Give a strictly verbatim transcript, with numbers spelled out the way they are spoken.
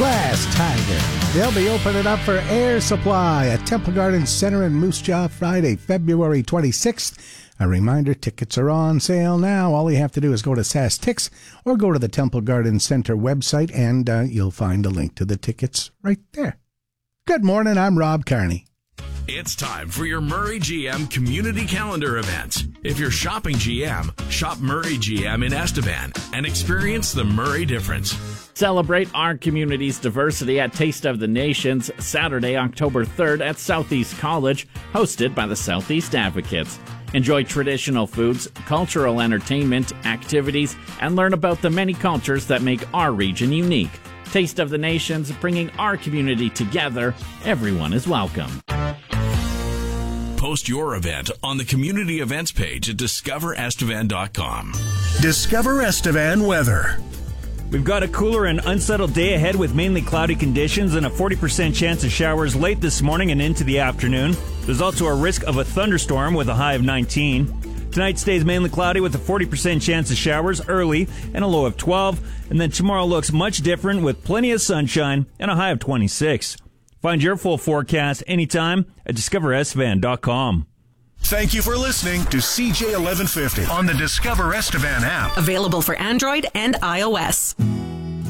Glass Tiger. They'll be opening up for Air Supply at Temple Garden Center in Moose Jaw Friday, February twenty-sixth. A reminder, tickets are on sale now. All you have to do is go to SaskTix or go to the Temple Garden Center website, and uh, you'll find a link to the tickets right there. Good morning, I'm Rob Carney. It's time for your Murray G M community calendar events. If you're shopping G M, shop Murray G M in Estevan and experience the Murray difference. Celebrate our community's diversity at Taste of the Nations, Saturday, October third at Southeast College, hosted by the Southeast Advocates. Enjoy traditional foods, cultural entertainment, activities, and learn about the many cultures that make our region unique. Taste of the Nations, bringing our community together. Everyone is welcome. Post your event on the community events page at discover estevan dot com. Discover Estevan weather. We've got a cooler and unsettled day ahead with mainly cloudy conditions and a forty percent chance of showers late this morning and into the afternoon. There's also a risk of a thunderstorm with a high of nineteen. Tonight stays mainly cloudy with a forty percent chance of showers early and a low of twelve. And then tomorrow looks much different with plenty of sunshine and a high of twenty-six. Find your full forecast anytime at discover estevan dot com. Thank you for listening to C J eleven fifty on the Discover Estevan app. Available for Android and iOS.